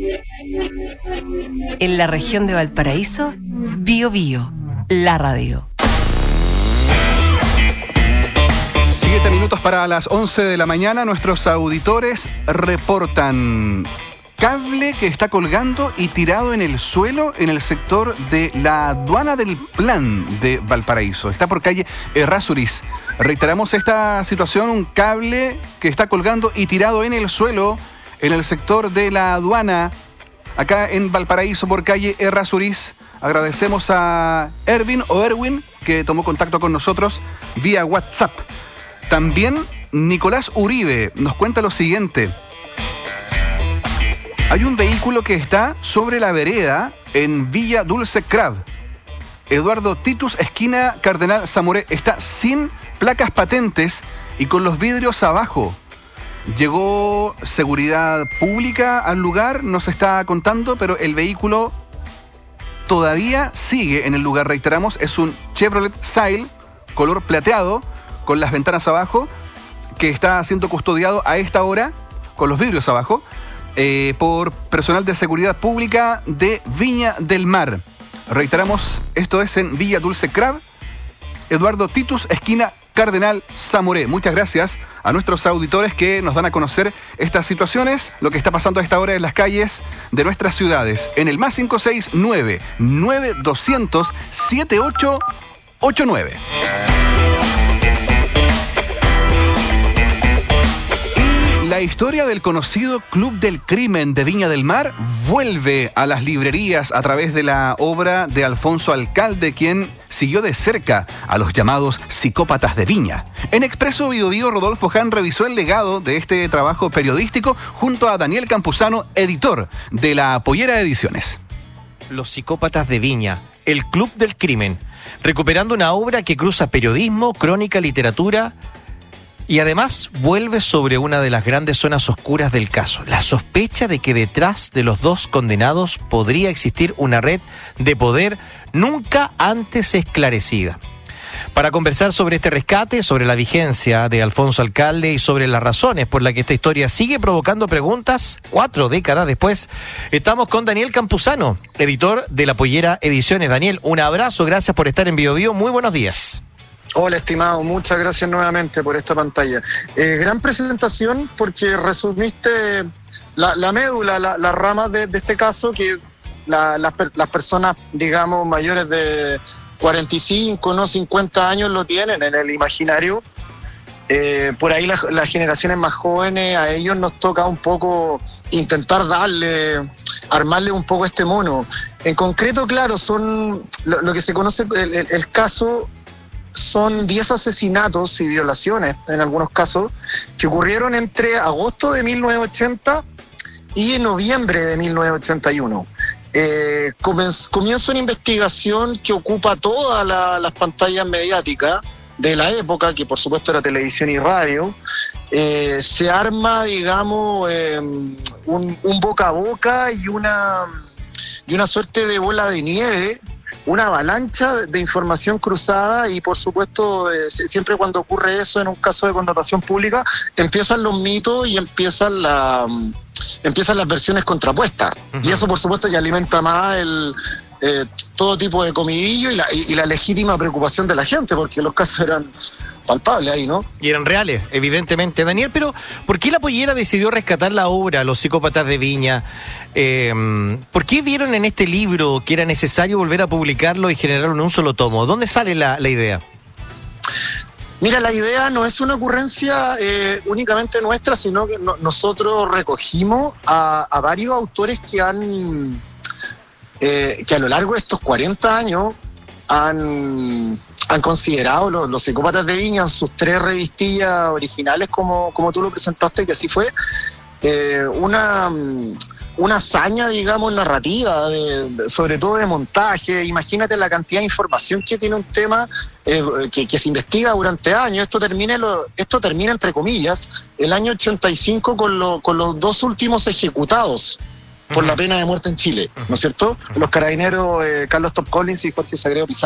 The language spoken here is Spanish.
En la región de Valparaíso, Bío Bío, la radio. 7 minutos para las 11 de la mañana. Nuestros auditores reportan cable que está colgando y tirado en el suelo en el sector de la aduana del Plan de Valparaíso. Está por calle Errázuriz. Reiteramos esta situación, un cable que está colgando y tirado en el suelo en el sector de la aduana, acá en Valparaíso por calle Errázuriz. Agradecemos a Erwin, que tomó contacto con nosotros vía WhatsApp. También Nicolás Uribe nos cuenta lo siguiente. Hay un vehículo que está sobre la vereda en Villa Dulce Crab. Eduardo Titus, esquina Cardenal Zamoré. Está sin placas patentes y con los vidrios abajo. Llegó seguridad pública al lugar, nos está contando, pero el vehículo todavía sigue en el lugar. Reiteramos, es un Chevrolet Sail, color plateado, con las ventanas abajo, que está siendo custodiado a esta hora, con los vidrios abajo, por personal de seguridad pública de Viña del Mar. Reiteramos, esto es en Villa Dulce Crab, Eduardo Titus, esquina Cardenal Zamoré. Muchas gracias a nuestros auditores que nos dan a conocer estas situaciones, lo que está pasando a esta hora en las calles de nuestras ciudades. En el más 569-9200-7889. La historia del conocido Club del Crimen de Viña del Mar vuelve a las librerías a través de la obra de Alfonso Alcalde, quien siguió de cerca a los llamados psicópatas de Viña. En Expreso Bío Bío, Rodolfo Hahn revisó el legado de este trabajo periodístico junto a Daniel Campuzano, editor de La Pollera Ediciones. Los psicópatas de Viña, el Club del Crimen, recuperando una obra que cruza periodismo, crónica, literatura y además vuelve sobre una de las grandes zonas oscuras del caso, la sospecha de que detrás de los dos condenados podría existir una red de poder nunca antes esclarecida. Para conversar sobre este rescate, sobre la vigencia de Alfonso Alcalde y sobre las razones por las que esta historia sigue provocando preguntas 4 décadas después, estamos con Daniel Campuzano, editor de La Pollera Ediciones. Daniel, un abrazo, gracias por estar en Bío Bío, muy buenos días. Hola, estimado, muchas gracias nuevamente por esta pantalla. Gran presentación porque resumiste la médula, las ramas de este caso, que las personas, digamos, mayores de 45, no 50 años lo tienen en el imaginario. Por ahí las generaciones más jóvenes, a ellos nos toca un poco intentar armarle un poco este mono. En concreto, claro, son lo que se conoce el caso. Son 10 asesinatos y violaciones, en algunos casos, que ocurrieron entre agosto de 1980 y noviembre de 1981. Comienza una investigación que ocupa todas las pantallas mediáticas de la época, que por supuesto era televisión y radio. Se arma, digamos, un boca a boca y una suerte de bola de nieve, una avalancha de información cruzada y, por supuesto, siempre cuando ocurre eso en un caso de connotación pública, empiezan los mitos y empiezan las versiones contrapuestas. Uh-huh. Y eso, por supuesto, que alimenta más todo tipo de comidillo y la legítima preocupación de la gente, porque los casos eran palpables ahí, ¿no? Y eran reales, evidentemente. Daniel, pero ¿por qué La Pollera decidió rescatar la obra Los Psicópatas de Viña? ¿Por qué vieron en este libro que era necesario volver a publicarlo y generarlo en un solo tomo? ¿Dónde sale la idea? Mira, la idea no es una ocurrencia únicamente nuestra, sino que nosotros recogimos a varios autores que a lo largo de estos 40 años han considerado los psicópatas de Viña en sus 3 revistillas originales, como tú lo presentaste, que así fue, una hazaña, digamos, narrativa, sobre todo de montaje. Imagínate la cantidad de información que tiene un tema que se investiga durante años. Esto termina, entre comillas, el año 85 con los 2 últimos ejecutados por la pena de muerte en Chile, ¿no es cierto? Los carabineros Carlos Top Collins y Jorge Sagredo Pizarro.